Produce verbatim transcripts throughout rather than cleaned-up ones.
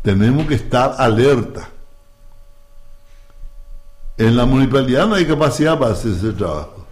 tenemos que estar alerta. En la municipalidad no hay capacidad para hacer ese trabajo.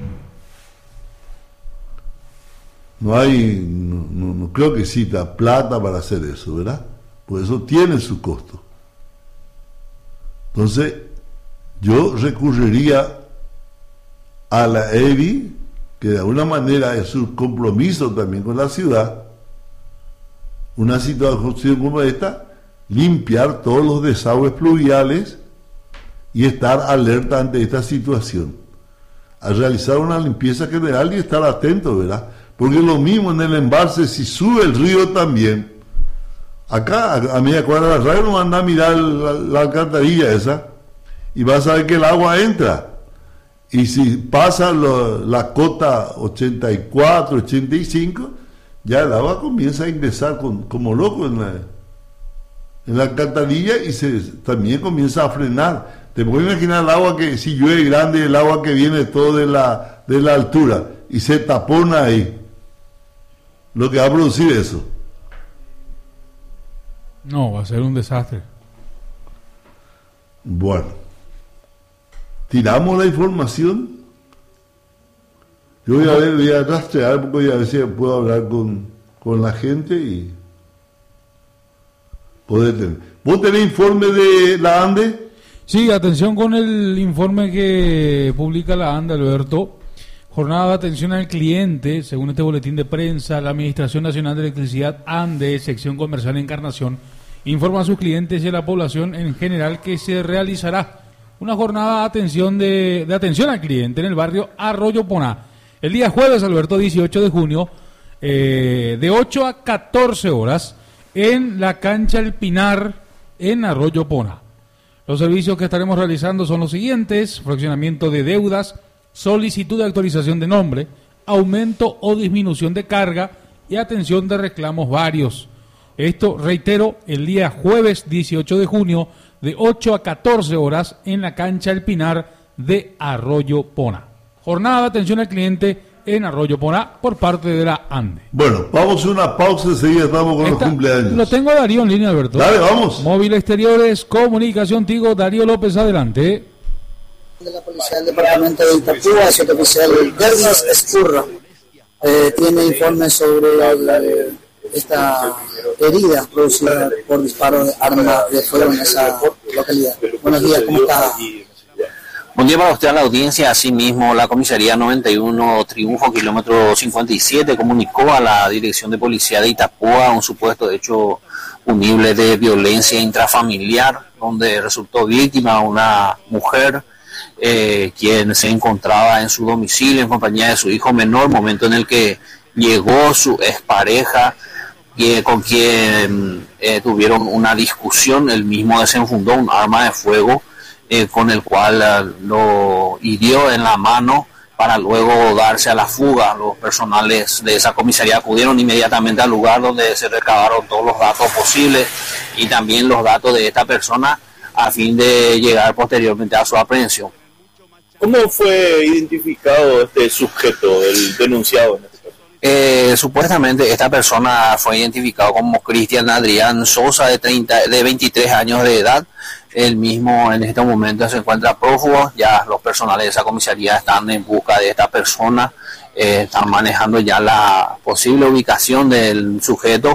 No hay, no, no, no creo que exista plata para hacer eso, ¿verdad? Pues eso tiene su costo. Entonces, yo recurriría a la E B I, que de alguna manera es su compromiso también con la ciudad, una situación como esta, limpiar todos los desagües pluviales y estar alerta ante esta situación, a realizar una limpieza general y estar atento, ¿verdad? Porque lo mismo en el embalse, si sube el río también, acá a, a media cuadra de la radio, no anda a mirar la, la alcantarilla esa y vas a ver que el agua entra. Y si pasa lo, la cota ochenta y cuatro, ochenta y cinco, ya el agua comienza a ingresar con, como loco en la, en la alcantarilla y se, también comienza a frenar. Te puedes imaginar el agua que, si llueve grande, el agua que viene todo de la, de la altura y se tapona ahí. Lo que va a producir eso. No, va a ser un desastre. Bueno. Tiramos la información. Yo voy a ver, voy a rastrear porque voy a ver si puedo hablar con, con la gente y poder tener. ¿Vos tenés informe de la ANDE? Sí, atención con el informe que publica la ANDE, Alberto. Jornada de atención al cliente, según este boletín de prensa, la Administración Nacional de Electricidad, ANDE, sección comercial Encarnación, informa a sus clientes y a la población en general que se realizará una jornada de atención, de, de atención al cliente en el barrio Arroyo Poná. El día jueves, Alberto, dieciocho de junio, eh, de ocho a catorce horas, en la cancha El Pinar, en Arroyo Poná. Los servicios que estaremos realizando son los siguientes: fraccionamiento de deudas, solicitud de actualización de nombre, aumento o disminución de carga y atención de reclamos varios. Esto, reitero, el día jueves dieciocho de junio, de ocho a catorce horas, en la cancha El Pinar de Arroyo Poná. Jornada de atención al cliente en Arroyo Poná por parte de la ANDE. Bueno, vamos a una pausa, enseguida estamos con Esta, los cumpleaños. Lo tengo a Darío en línea, Alberto. Dale, vamos. Móvil Exteriores, Comunicación Tigo, Darío López, adelante. De la policía del departamento de Itapúa, el oficial Derlis Escurra, eh, tiene informes sobre la, esta herida producida por disparo de arma de fuego en esa localidad. Buenos días, ¿cómo está? Buen día para usted, a la audiencia. Asimismo, la comisaría noventa y uno Triunfo, kilómetro cincuenta y siete, comunicó a la Dirección de Policía de Itapúa un supuesto hecho punible de violencia intrafamiliar, donde resultó víctima una mujer eh, quien se encontraba en su domicilio en compañía de su hijo menor, momento en el que llegó su expareja, eh, con quien eh, tuvieron una discusión. El mismo desenfundó un arma de fuego, Eh, con el cual uh, lo hirió en la mano para luego darse a la fuga. Los personales de esa comisaría acudieron inmediatamente al lugar, donde se recabaron todos los datos posibles y también los datos de esta persona a fin de llegar posteriormente a su aprehensión. ¿Cómo fue identificado este sujeto, el denunciado en este caso? Eh, supuestamente esta persona fue identificado como Cristian Adrián Sosa, de, treinta, de veintitrés años de edad. El mismo en este momento se encuentra prófugo. Ya los personales de esa comisaría están en busca de esta persona, eh, están manejando ya la posible ubicación del sujeto.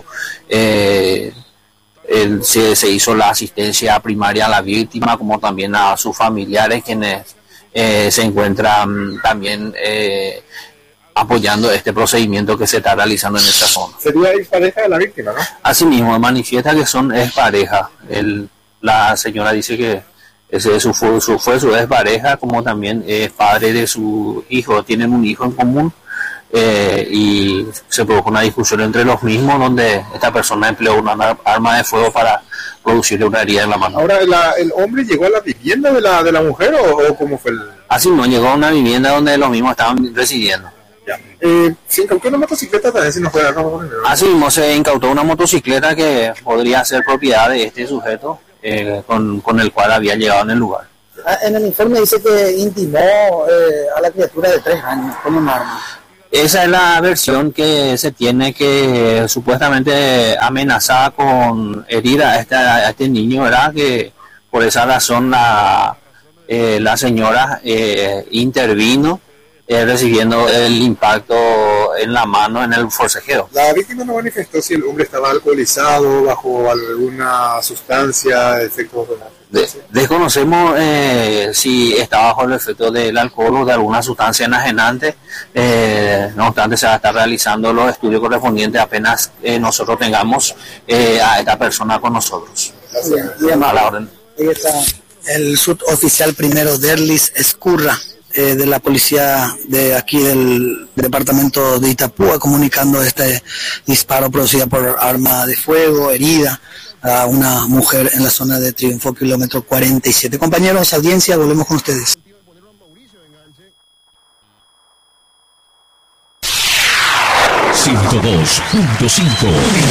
Eh, el, se, se hizo la asistencia primaria a la víctima, como también a sus familiares, quienes eh, se encuentran también eh, apoyando este procedimiento que se está realizando en esta zona. ¿Sería expareja de la víctima, no? Asimismo, manifiesta que son expareja. El La señora dice que ese su, su, fue su expareja, como también es padre de su hijo. Tienen un hijo en común, eh, y se produjo una discusión entre los mismos, donde esta persona empleó una arma de fuego para producirle una herida en la mano. Ahora, la, ¿el hombre llegó a la vivienda de la de la mujer o, o cómo fue el...? Así no, llegó a una vivienda donde los mismos estaban residiendo. Ya. Eh, ¿Se incautó una motocicleta también, si no fue algo? Así mismo, se incautó una motocicleta que podría ser propiedad de este sujeto, Eh, con, con el cual había llegado en el lugar. En el informe dice que intimó eh, a la criatura de tres años con un arma. Esa es la versión que se tiene, que supuestamente amenazaba con herir a este, a este niño, ¿verdad? Que por esa razón la, eh, la señora eh, intervino eh, recibiendo el impacto en la mano en el forcejeo. La víctima no manifestó si el hombre estaba alcoholizado, bajo alguna sustancia, efectos de, desconocemos eh, si está bajo el efecto del alcohol o de alguna sustancia enajenante. Eh, no obstante, se va a estar realizando los estudios correspondientes apenas eh, nosotros tengamos eh, a esta persona con nosotros. Bien, bien, a la orden. Ahí está el suboficial primero Derlis Escurra, eh, de la policía de aquí del departamento de Itapúa, comunicando este disparo producido por arma de fuego, herida a una mujer en la zona de Triunfo, kilómetro cuarenta y siete. Compañeros, audiencia, volvemos con ustedes. ciento dos punto cinco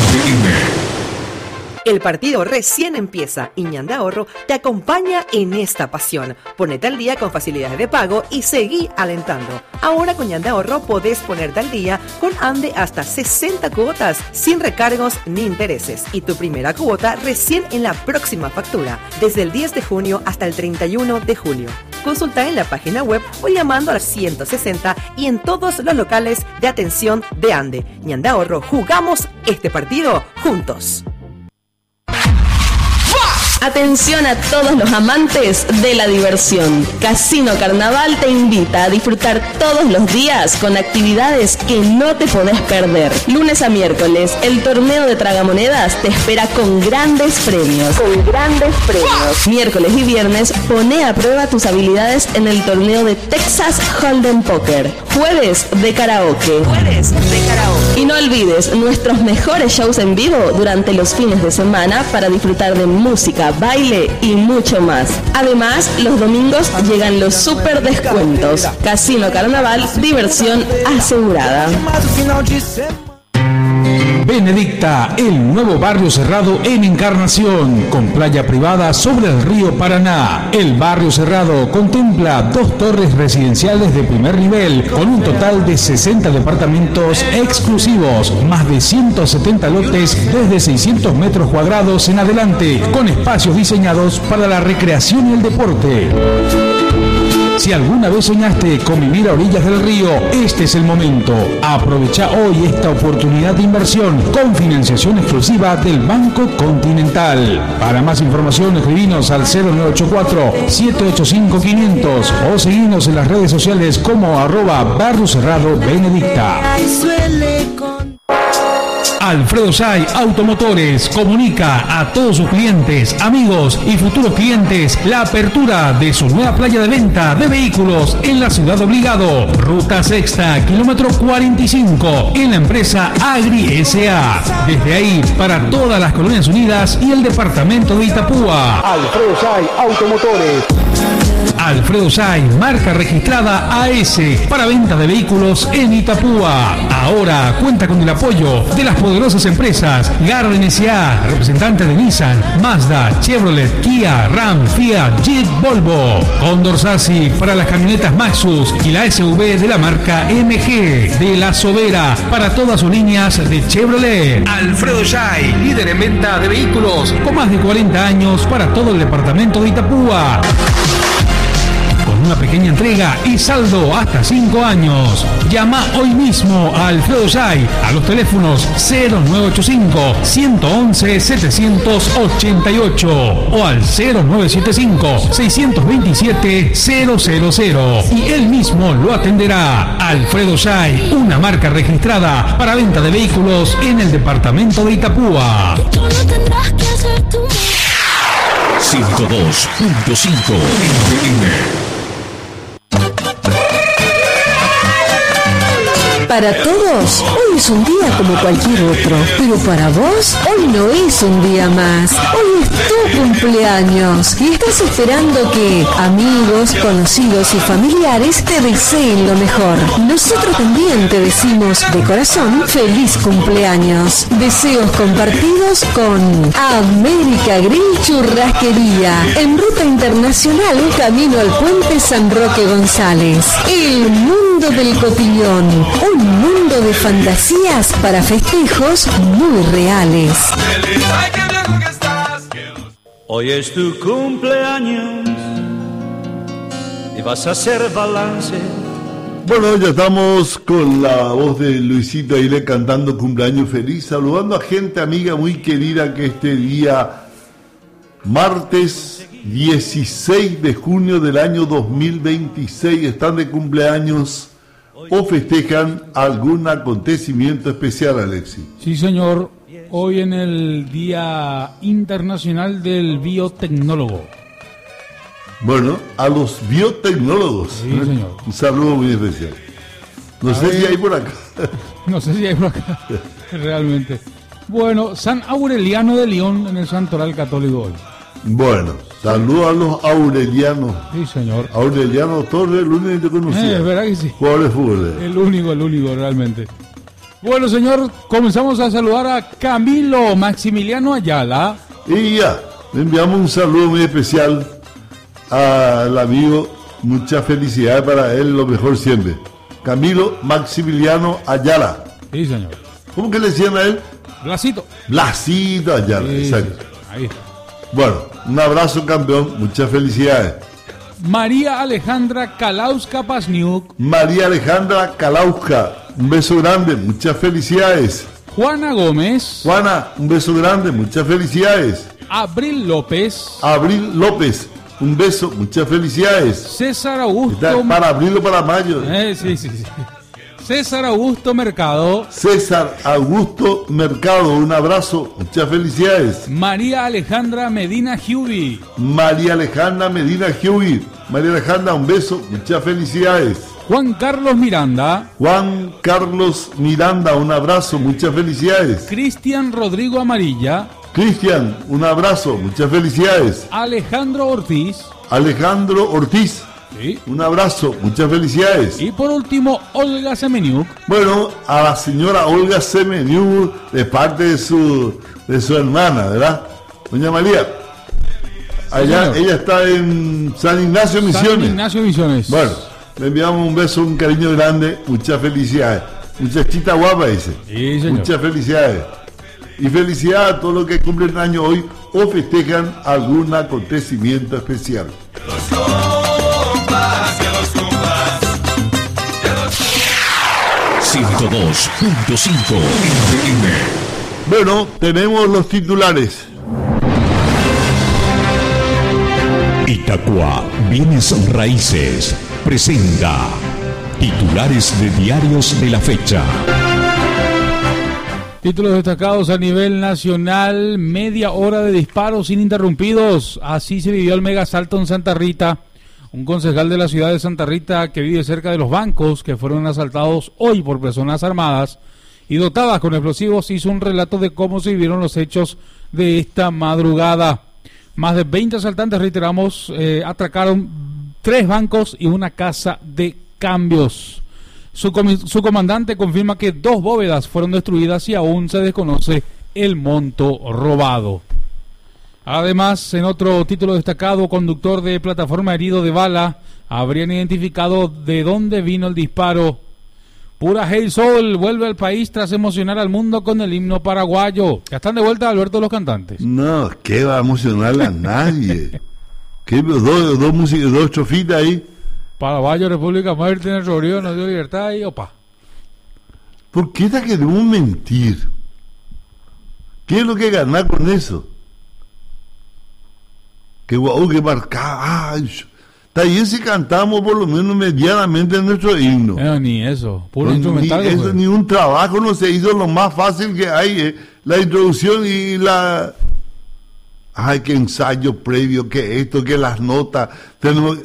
El partido recién empieza y Ñandé Ahorro te acompaña en esta pasión. Ponete al día con facilidades de pago y seguí alentando. Ahora con Ñandé Ahorro podés ponerte al día con Ande hasta sesenta cuotas sin recargos ni intereses. Y tu primera cuota recién en la próxima factura, desde el diez de junio hasta el treinta y uno de julio. Consulta en la página web o llamando al ciento sesenta y en todos los locales de atención de Ande. Ñandé Ahorro, jugamos este partido juntos. Atención a todos los amantes de la diversión. Casino Carnaval te invita a disfrutar todos los días con actividades que no te podés perder. Lunes a miércoles, el torneo de tragamonedas te espera con grandes premios. Con grandes premios. Miércoles y viernes, poné a prueba tus habilidades en el torneo de Texas Hold'em Poker. Jueves de karaoke. Jueves de karaoke. Y no olvides nuestros mejores shows en vivo durante los fines de semana para disfrutar de música, baile y mucho más. Además, los domingos llegan los super descuentos. Casino Carnaval, diversión asegurada. Benedicta, el nuevo barrio cerrado en Encarnación, con playa privada sobre el río Paraná. El barrio cerrado contempla dos torres residenciales de primer nivel, con un total de sesenta departamentos exclusivos, más de ciento setenta lotes desde seiscientos metros cuadrados en adelante, con espacios diseñados para la recreación y el deporte. Si alguna vez soñaste con vivir a orillas del río, este es el momento. Aprovecha hoy esta oportunidad de inversión con financiación exclusiva del Banco Continental. Para más información, escribinos al cero nueve ocho cuatro, siete ocho cinco, quinientos o seguinos en las redes sociales como arroba Barrio Cerrado Benedicta. Alfredo Say Automotores comunica a todos sus clientes, amigos y futuros clientes la apertura de su nueva playa de venta de vehículos en la ciudad de Obligado, ruta sexta, kilómetro cuarenta y cinco, en la empresa Agri S A. Desde ahí para todas las Colonias Unidas y el departamento de Itapúa. Alfredo Say Automotores. Alfredo Say, marca registrada A S, para venta de vehículos en Itapúa. Ahora cuenta con el apoyo de las poderosas empresas Garden S A, representante de Nissan, Mazda, Chevrolet, Kia, Ram, Fiat, Jeep, Volvo. Condor Sassi para las camionetas Maxus y la S U V de la marca M G. De La Sobera para todas sus líneas de Chevrolet. Alfredo Say, líder en venta de vehículos con más de cuarenta años para todo el departamento de Itapúa. Una pequeña entrega y saldo hasta cinco años. Llama hoy mismo a Alfredo Say a los teléfonos cero nueve ocho cinco, uno uno uno, siete ocho ocho o al cero nueve siete cinco, seis dos siete, cero cero cero y él mismo lo atenderá. Alfredo Say, una marca registrada para venta de vehículos en el departamento de Itapúa. ciento dos punto cinco. Para todos, hoy es un día como cualquier otro, pero para vos, hoy no es un día más. Hoy es tu cumpleaños y estás esperando que amigos, conocidos y familiares te deseen lo mejor. Nosotros también te decimos de corazón, feliz cumpleaños. Deseos compartidos con América Grill Churrasquería, en ruta internacional, camino al puente San Roque González. El mundo mundo del cotillón, un mundo de fantasías para festejos muy reales. Hoy es tu cumpleaños y vas a hacer balance. Bueno, ya estamos con la voz de Luisito Aile cantando cumpleaños feliz, saludando a gente amiga muy querida que este día, martes dieciséis de junio del año dos mil veintiséis, están de cumpleaños o festejan algún acontecimiento especial, Alexis. Sí, señor. Hoy en el Día Internacional del Biotecnólogo. Bueno, a los biotecnólogos. Sí, señor. Un saludo muy especial. No A sé ver. si hay por acá. No sé si hay por acá, realmente. Bueno, San Aureliano de León en el Santoral Católico hoy. Bueno, saludo a los aurelianos. Sí, señor. Aureliano Torres, el único que te conocía. Eh, es verdad que sí. Jugador de fútbol. El único, el único, realmente. Bueno, señor, comenzamos a saludar a Camilo Maximiliano Ayala. Y ya, le enviamos un saludo muy especial al amigo. Mucha felicidad para él, lo mejor siempre. Camilo Maximiliano Ayala. Sí, señor. ¿Cómo que le decían a él? Blasito. Blasito Ayala, Sí, exacto. sí, ahí está. Bueno, un abrazo, campeón. Muchas felicidades. María Alejandra Kalauska Pasniuk. María Alejandra Kalauska, un beso grande. Muchas felicidades. Juana Gómez. Juana, un beso grande. Muchas felicidades. Abril López. Abril López, un beso. Muchas felicidades. César Augusto. Está para abril o para mayo. Eh, sí, sí, sí. César Augusto Mercado. César Augusto Mercado, un abrazo, muchas felicidades. María Alejandra Medina Hubi. María Alejandra Medina Hubi. María Alejandra, un beso, muchas felicidades. Juan Carlos Miranda. Juan Carlos Miranda, un abrazo, muchas felicidades. Cristian Rodrigo Amarilla. Cristian, un abrazo, muchas felicidades. Alejandro Ortiz. Alejandro Ortiz. Sí. Un abrazo, muchas felicidades. Y por último, Olga Semeniuk. Bueno, a la señora Olga Semeniuk, de parte de su de su hermana, ¿verdad? Doña María, allá Sí, ella está en San Ignacio Misiones. San Ignacio Misiones. Bueno, le enviamos un beso, un cariño grande, muchas felicidades. Muchachita guapa, dice. Sí, señor. Muchas felicidades. Y felicidades a todos los que cumplen año hoy o festejan algún acontecimiento especial. ciento dos punto cinco. Bueno, tenemos los titulares. Itacua Bienes Raíces presenta titulares de diarios de la fecha. Títulos destacados a nivel nacional: media hora de disparos ininterrumpidos. Así se vivió el megasalto en Santa Rita. Un concejal de la ciudad de Santa Rita que vive cerca de los bancos que fueron asaltados hoy por personas armadas y dotadas con explosivos hizo un relato de cómo se vivieron los hechos de esta madrugada. Más de veinte asaltantes, reiteramos, eh, atracaron tres bancos y una casa de cambios. Su, com- su comandante confirma que dos bóvedas fueron destruidas y aún se desconoce el monto robado. Además, en otro título destacado, conductor de plataforma herido de bala, habrían identificado de dónde vino el disparo. Pura Hey Soul vuelve al país tras emocionar al mundo con el himno paraguayo. Ya están de vuelta, Alberto, los cantantes. No, ¿qué va a emocionar a nadie? ¿Qué, dos, dos, músicos, dos chofitas ahí. Paraguayo, República Muerte, en el Río, nos dio libertad y opa. ¿Por qué te queremos mentir? ¿Qué es lo que ganar con eso? Que guau, que marcaba. Ay, está bien si cantamos por lo menos medianamente nuestro himno. No, ni eso, puro No, instrumental. Ni, eso, pues. ni un trabajo no se hizo lo más fácil que hay. Eh. La introducción y la... Ay, qué ensayo previo, que esto, que las notas. Tenemos...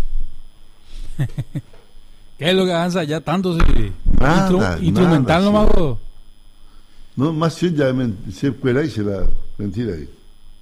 ¿Qué es lo que avanza ya tanto? Si... Nada, Instru- nada, instrumental sí. nomás. Bro. No, más si ya men- se fuera y se la mentira ahí.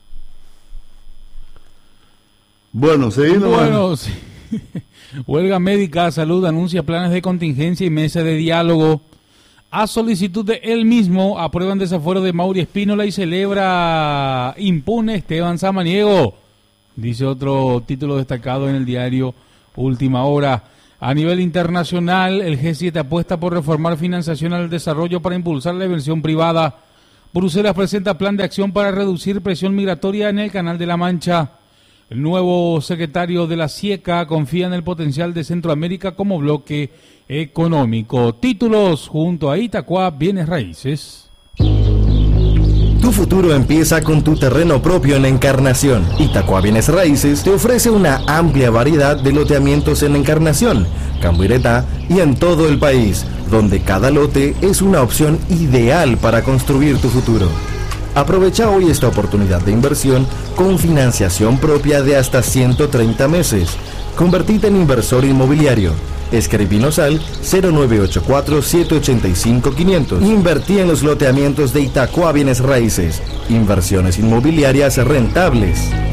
Bueno, seguimos. Bueno, sí. Huelga médica, salud anuncia planes de contingencia y mesa de diálogo. A solicitud de él mismo, aprueban desafuero de Mauri Espínola y celebra impune Esteban Samaniego. Dice otro título destacado en el diario Última Hora. A nivel internacional, el G siete apuesta por reformar financiación al desarrollo para impulsar la inversión privada. Bruselas presenta plan de acción para reducir presión migratoria en el Canal de la Mancha. El nuevo secretario de la SIECA confía en el potencial de Centroamérica como bloque económico. Títulos junto a Itacua Bienes Raíces. Tu futuro empieza con tu terreno propio en Encarnación. Itacua Bienes Raíces te ofrece una amplia variedad de loteamientos en Encarnación, Cambuiretá y en todo el país, donde cada lote es una opción ideal para construir tu futuro. Aprovecha hoy esta oportunidad de inversión con financiación propia de hasta ciento treinta meses. Convertite en inversor inmobiliario. Escribinos al cero nueve ocho cuatro, siete ocho cinco, quinientos. Invertí en los loteamientos de Itacua Bienes Raíces. Inversiones inmobiliarias rentables.